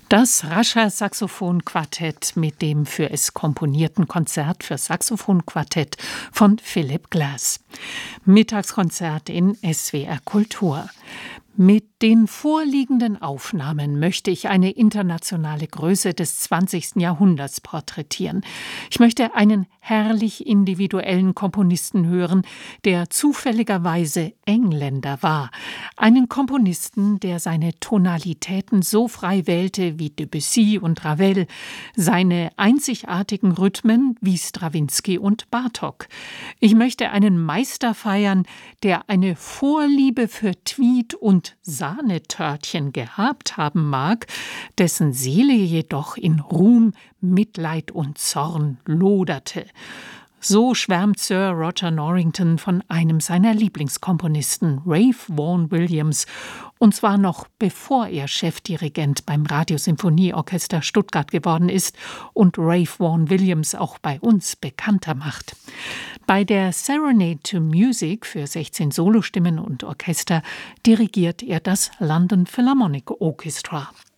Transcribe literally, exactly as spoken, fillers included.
Das Rascher Saxophonquartett mit dem für es komponierten Konzert für Saxophonquartett von Philip Glass. Mittagskonzert in S W R Kultur. Mit den vorliegenden Aufnahmen möchte ich eine internationale Größe des zwanzigsten Jahrhunderts porträtieren. Ich möchte einen herrlich individuellen Komponisten hören, der zufälligerweise Engländer war. Einen Komponisten, der seine Tonalitäten so frei wählte wie Debussy und Ravel, seine einzigartigen Rhythmen wie Strawinsky und Bartók. Ich möchte einen Meister feiern, der eine Vorliebe für Tweed und Sahnetörtchen gehabt haben mag, dessen Seele jedoch in Ruhm, Mitleid und Zorn loderte. So schwärmt Sir Roger Norrington von einem seiner Lieblingskomponisten, Ralph Vaughan Williams, und zwar noch bevor er Chefdirigent beim Radiosymphonieorchester Stuttgart geworden ist und Ralph Vaughan Williams auch bei uns bekannter macht. Bei der Serenade to Music für sechzehn Solostimmen und Orchester dirigiert er das London Philharmonic Orchestra.